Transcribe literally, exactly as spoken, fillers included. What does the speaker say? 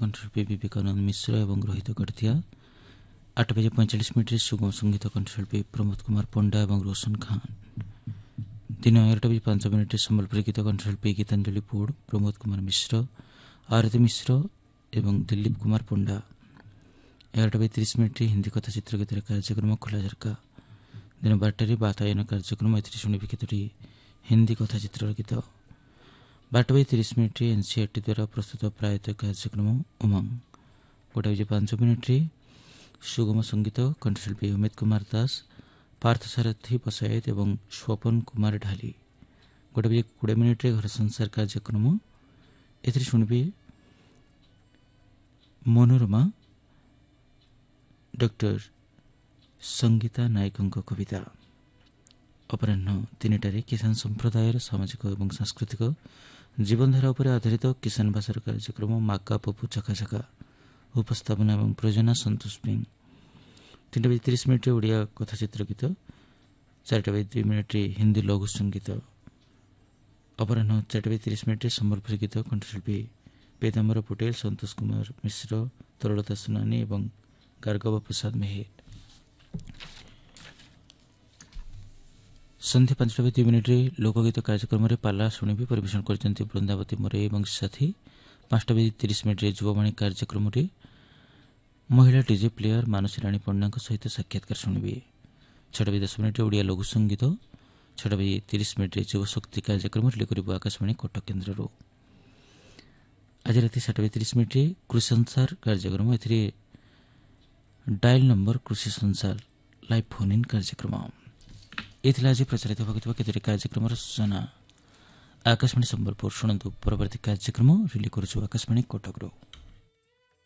कंठशिल्पी विवेकानंद मिश्र और रोहित गढ़तिया। आठ बजे पैंचाश मिनट सुगम संगीत कंठशिल्पी प्रमोद कुमार पंडा और रोशन खान। दिन एगारटा बजे पांच मिनट सम्बलपुरी गीत कंठशिल्पी गीतांजलि पोड़ प्रमोद कुमार मिश्र आरती मिश्र और दिलीप कुमार पंडा। एगारटा बजे तीस मिनट हिंदी कथा चित्रगीत कार्यक्रम खोला झरका। दिन बारटे बातायन कार्यक्रम शुणी केतोटी हिंदी कथा चित्र गीत। बारटा बजे तीस मिनट एनसीआरटी द्वारा प्रस्तुत प्रायत कार्यक्रम उमंग। गोटे बजे पांच मिनट सुगम संगीत कंठशिल्पी अमित कुमार दास पार्थसारथी पसायत और स्वपन कुमार ढाली। गोटे बजे कोड़े मिनिट घर संसार कार्यक्रम ए शुणी मनोरमा डॉक्टर संगीता नायकों कविता। अपराह्न तीन किसान संप्रदायर सामाजिक और सांस्कृतिक जीवनधारा उपर आधारित किसान भाषार कार्यक्रम माका पपु चका चका उपस्थापना और प्रयोजना संतोष सिंह। तीन बजे तीस मिनट ओडिया कथाचित्र गीत। चार बजे दुई मिनट हिंदी लघु संगीत। अपराह्न चार बजे तीस मिनट सम्बलपुरी गीत कंठशिल्पी पीताम्बर पटेल संतोष कुमार मिश्र तरलता सुनानी और गार्गव प्रसाद मेहेर। संध्या पांचटा बजे दुई मिनिट लोकगीत कार्यक्रम पाला शुणी परिवेशन कर वृंदावती मोरे और साथी। पांचटा बजे तीस मिनिट युवावाणी कार्यक्रम महिला डीजे प्लेयर मानसी राणी पंडा सहित साक्षात्कार शुणी। छटा बजे दस मिनिट ओडिया लघु संगीत। छटा बजे तीस मिनिट युव शक्ति कार्यक्रम रिले आकाशवाणी कटक केन्द्र। आज राति सात बजे तीस मिनिट कृषि संसार कार्यक्रम ए डायल नंबर कृषि संसार लाइव फोन इन कार्यक्रम। ये आज प्रचारित होगा केतोटी कार्यक्रम सूचना। आकाशवाणी संबलपुर शुणु परवर्ती कार्यक्रम रिले करुछु आकाशवाणी कटक।